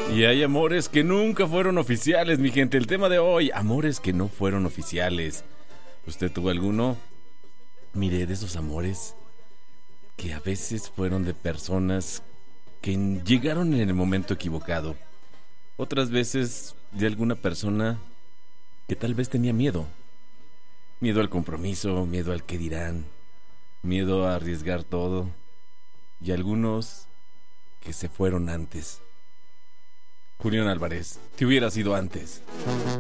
Y hay amores que nunca fueron oficiales, mi gente. El tema de hoy, amores que no fueron oficiales. ¿Usted tuvo alguno? Mire, de esos amores que a veces fueron de personas que llegaron en el momento equivocado. Otras veces de alguna persona que tal vez tenía miedo. Miedo al compromiso, miedo al qué dirán, miedo a arriesgar todo. Y algunos que se fueron antes. Julián Álvarez, te hubieras ido antes.